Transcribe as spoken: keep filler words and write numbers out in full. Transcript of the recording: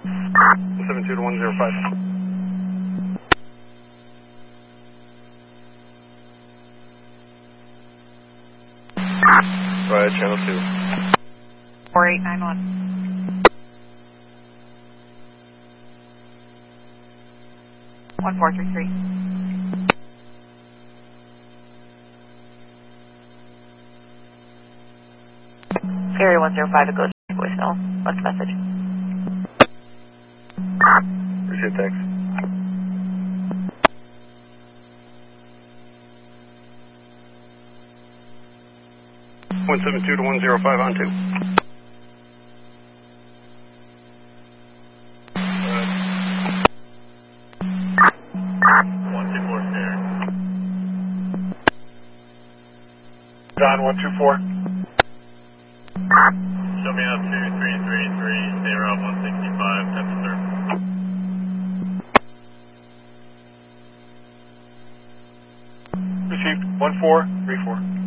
seven two to one zero five. Right, channel two. four eight nine one. one four three three. Area one zero five, it goes to voicemail. Left message. Appreciate thanks. one seven two to one zero five on two. one two four there. Don one two four. Show me up to three three three zero one sixty five. That's sir. Received one four three four.